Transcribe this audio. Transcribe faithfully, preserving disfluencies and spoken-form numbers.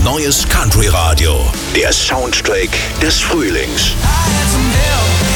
Neues Country Radio. Der Soundtrack des Frühlings. I had some help.